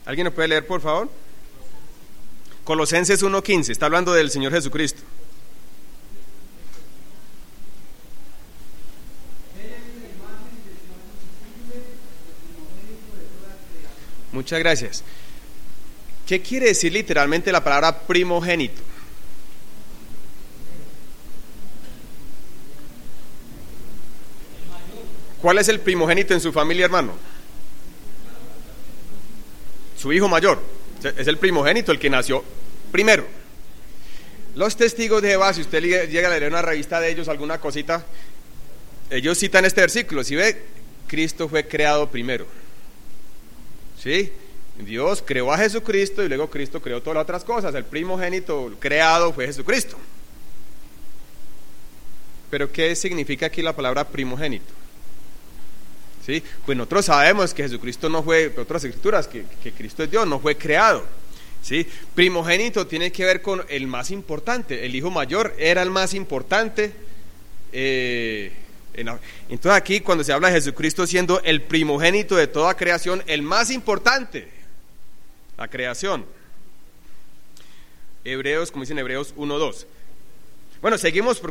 ¿Alguien lo puede leer, por favor? Colosenses 1:15, está hablando del Señor Jesucristo. Muchas gracias. ¿Qué quiere decir literalmente la palabra primogénito? ¿Cuál es el primogénito en su familia, hermano? Su hijo mayor. Es el primogénito, el que nació primero. Los testigos de Jehová, si usted llega a leer una revista de ellos, alguna cosita, ellos citan este versículo. Si ve, Cristo fue creado primero. ¿Sí? Dios creó a Jesucristo y luego Cristo creó todas las otras cosas. El primogénito creado fue Jesucristo. Pero ¿qué significa aquí la palabra primogénito? ¿Sí? Pues nosotros sabemos que Jesucristo no fue, otras escrituras, que Cristo es Dios, no fue creado. ¿Sí? Primogénito tiene que ver con el más importante. El hijo mayor era el más importante. Entonces aquí cuando se habla de Jesucristo siendo el primogénito de toda creación, el más importante, la creación. Hebreos, como dicen Hebreos 1:2. Bueno, seguimos.